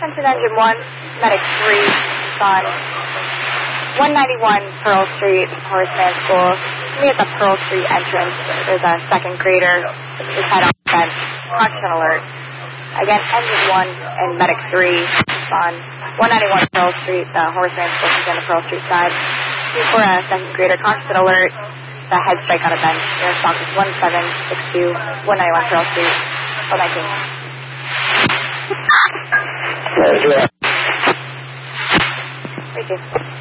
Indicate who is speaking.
Speaker 1: Attention Engine 1, Medic 3, Sun. 191 Pearl Street, Horseman School. Me at the Pearl Street entrance. There's a second grader. Just head on fence. Caution alert. Again, Engine 1 and Medic 3, Sun. 191 Pearl Street, the Horseman School is on the Pearl Street side. For a second grader, caution alert. The head strike on a bench. Your response is 1762, 191 Pearl Street. Oh, 19. Thank you.